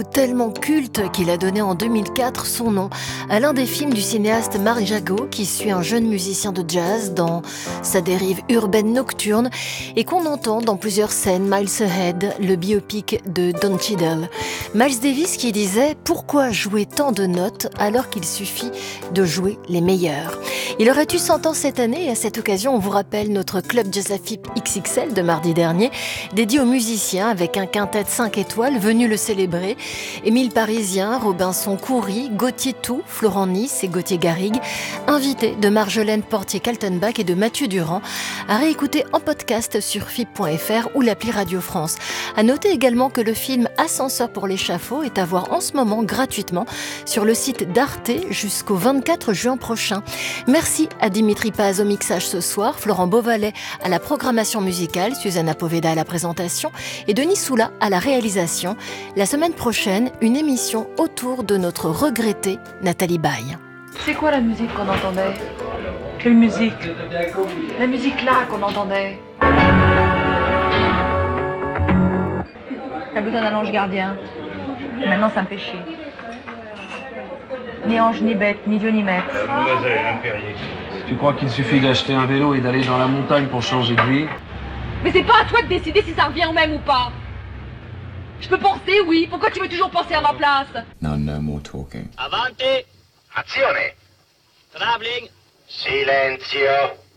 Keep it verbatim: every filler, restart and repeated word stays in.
Tellement culte qu'il a donné en deux mille quatre son nom à l'un des films du cinéaste Marc Jago qui suit un jeune musicien de jazz dans sa dérive urbaine nocturne et qu'on entend dans plusieurs scènes. Miles Ahead, le biopic de Don Cheadle. Miles Davis qui disait « Pourquoi jouer tant de notes alors qu'il suffit de jouer les meilleures ?» Il aurait eu cent ans cette année et à cette occasion on vous rappelle notre club Jazz Afip X X L de mardi dernier dédié aux musiciens avec un quintet cinq étoiles venu le célébrer. Émile Parisien, Robinson Coury, Gauthier Tout, Florent Nice et Gauthier Garrigue, invités de Marjolaine Portier-Kaltenbach et de Mathieu Durand, à réécouter en podcast sur F I P point F R ou l'appli Radio France. À noter également que le film Ascenseur pour l'échafaud est à voir en ce moment gratuitement sur le site d'Arte jusqu'au vingt-quatre juin prochain. Merci à Dimitri Paz au mixage ce soir, Florent Beauvalet à la programmation musicale, Susanna Poveda à la présentation et Denis Soula à la réalisation. La semaine prochaine, une émission autour de notre regrettée Nathalie Baye. C'est quoi la musique qu'on entendait ? Quelle musique ? La musique là qu'on entendait. T'as besoin d'un ange gardien. Maintenant ça me fait chier. Ni ange, ni bête, ni Dieu, ni maître. Tu crois qu'il suffit d'acheter un vélo et d'aller dans la montagne pour changer de vie ? Mais c'est pas à toi de décider si ça revient au même ou pas. Je peux penser, oui. Pourquoi tu veux toujours penser à ma place ? Now no more talking. Avanti! Azione! Travelling! Silenzio!